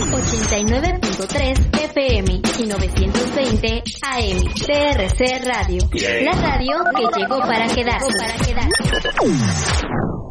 89.3 FM y 920 AM. TRC Radio. La radio que llegó para quedarse.